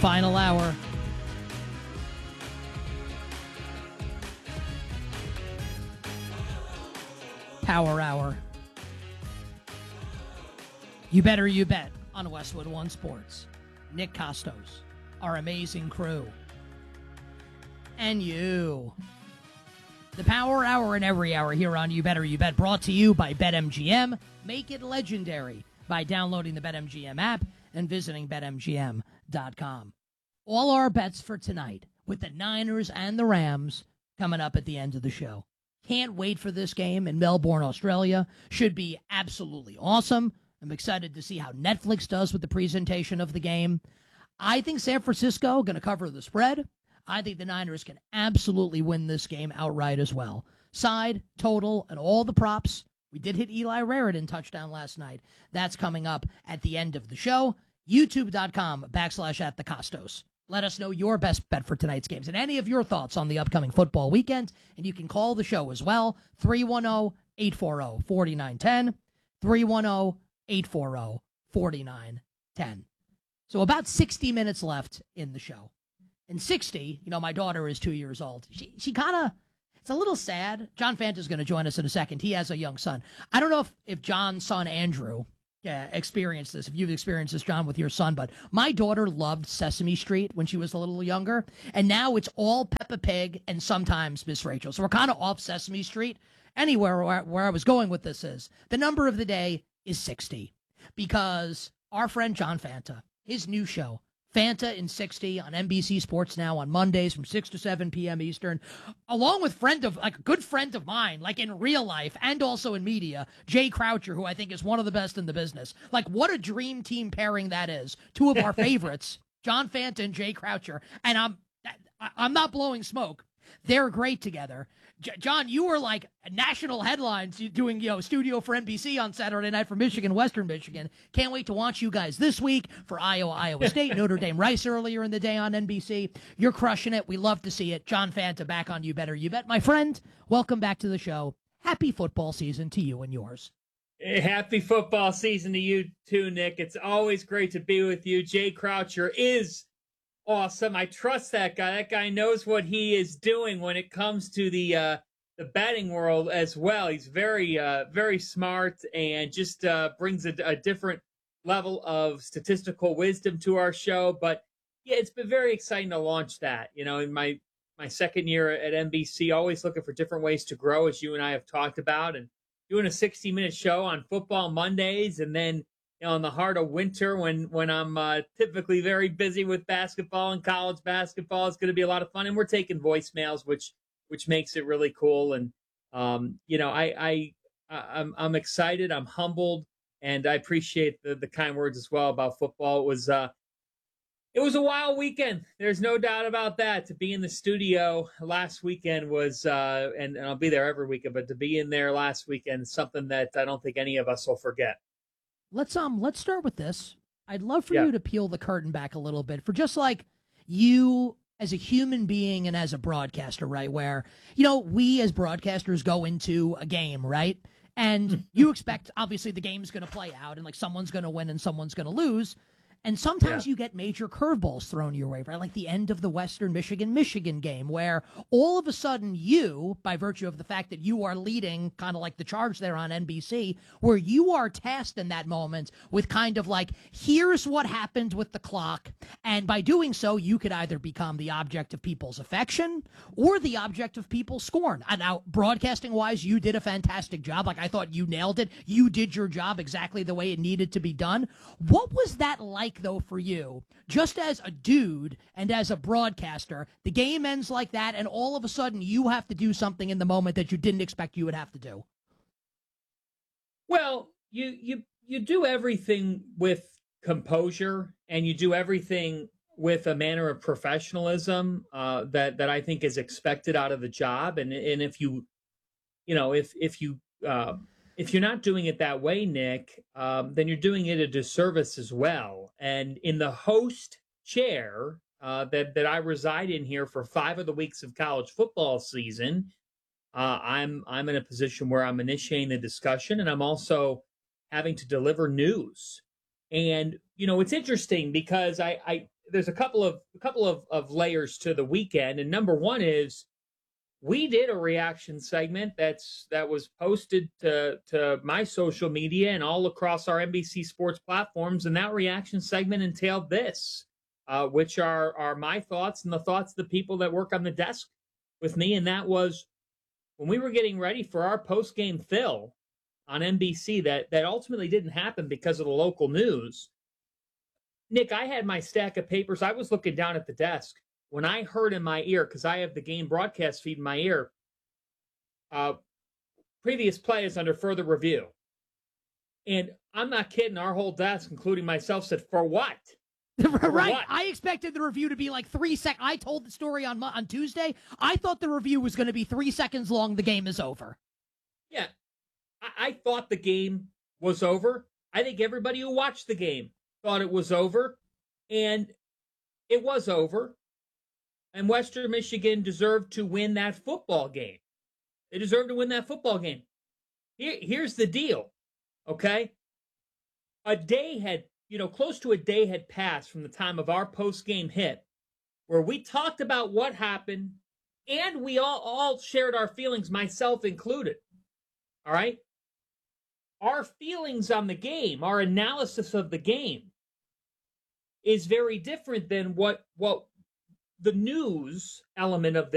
Final hour. Power hour. You better you bet on Westwood One Sports. Nick Costos, our amazing crew, and you. The Power Hour in every hour here on You Better You Bet, brought to you by BetMGM. Make it legendary by downloading the BetMGM app and visiting BetMGM.com. All our bets for tonight with the Niners and the Rams coming up at the end of the show. Can't wait for this game in Melbourne, Australia. Should be absolutely awesome. I'm excited to see how Netflix does with the presentation of the game. I think San Francisco going to cover the spread. I think the Niners can absolutely win this game outright as well. Side, total, and all the props. We did hit Eli Raritan touchdown last night. That's coming up at the end of the show. YouTube.com/@thecostos. Let us know your best bet for tonight's games and any of your thoughts on the upcoming football weekend. And you can call the show as well. 310-840-4910. 310-840-4910. So about 60 minutes left in the show. And 60, my daughter is 2 years old. She kind of, it's a little sad. John Fanta's going to join us in a second. He has a young son. I don't know if John's son, Andrew, experienced this, if you've experienced this, John, with your son, but my daughter loved Sesame Street when she was a little younger, and now it's all Peppa Pig and sometimes Miss Rachel. So we're kind of off Sesame Street. Anywhere where I was going with this is, the number of the day is 60, because our friend John Fanta, his new show, Fanta in 60 on NBC Sports Now on Mondays from 6 to 7 p.m. Eastern, along with a good friend of mine, like in real life and also in media, Jay Croucher, who I think is one of the best in the business. Like, what a dream team pairing that is. Two of our favorites, John Fanta and Jay Croucher. And I'm not blowing smoke. They're great together. John, you were like national headlines doing, studio for NBC on Saturday night for Michigan, Western Michigan. Can't wait to watch you guys this week for Iowa State, Notre Dame, Rice earlier in the day on NBC. You're crushing it. We love to see it. John Fanta back on You Better You Bet. My friend, welcome back to the show. Happy football season to you and yours. Happy football season to you too, Nick. It's always great to be with you. Jay Croucher is awesome. I trust that guy. That guy knows what he is doing when it comes to the betting world as well. He's very, very smart and just brings a different level of statistical wisdom to our show. But yeah, it's been very exciting to launch that. In my second year at NBC, always looking for different ways to grow, as you and I have talked about, and doing a 60-minute show on football Mondays, and then in the heart of winter when I'm typically very busy with basketball and college basketball, it's going to be a lot of fun. And we're taking voicemails, which makes it really cool. And, I'm excited. I'm humbled, and I appreciate the kind words as well about football. It was a wild weekend. There's no doubt about that. To be in the studio last weekend was, and I'll be there every weekend, but to be in there last weekend is something that I don't think any of us will forget. Let's start with this. I'd love for you to peel the curtain back a little bit for just like you as a human being and as a broadcaster, right? Where, we as broadcasters go into a game, right? And you expect, obviously, the game's going to play out and like someone's going to win and someone's going to lose. And sometimes you get major curveballs thrown your way, right? Like the end of the Western Michigan game, where all of a sudden you, by virtue of the fact that you are leading kind of like the charge there on NBC, where you are tasked in that moment with kind of like, here's what happened with the clock. And by doing so, you could either become the object of people's affection or the object of people's scorn. And now, broadcasting wise, you did a fantastic job. Like, I thought you nailed it. You did your job exactly the way it needed to be done. What was that like, though, for you, just as a dude and as a broadcaster? The game ends like that, and all of a sudden you have to do something in the moment that you didn't expect you would have to do. Well, you do everything with composure, and you do everything with a manner of professionalism that I think is expected out of the job. And if you're not doing it that way, Nick, then you're doing it a disservice as well. And in the host chair that I reside in here for 5 of the weeks of college football season, I'm in a position where I'm initiating the discussion, and I'm also having to deliver news. And it's interesting because there's a couple of layers to the weekend, and number one is we did a reaction segment that was posted to my social media and all across our NBC Sports platforms, and that reaction segment entailed this, which are my thoughts and the thoughts of the people that work on the desk with me, and that was when we were getting ready for our post-game fill on NBC that ultimately didn't happen because of the local news. Nick, I had my stack of papers. I was looking down at the desk when I heard in my ear, because I have the game broadcast feed in my ear, previous play is under further review. And I'm not kidding, our whole desk, including myself, said, for what? Right. What? I expected the review to be like 3 seconds. I told the story on Tuesday. I thought the review was going to be 3 seconds long. The game is over. Yeah. I thought the game was over. I think everybody who watched the game thought it was over. And it was over. And Western Michigan deserved to win that football game. They deserved to win that football game. Here's the deal, okay? Close to a day had passed from the time of our post-game hit where we talked about what happened and we all shared our feelings, myself included, all right? Our feelings on the game, our analysis of the game is very different than what the news element of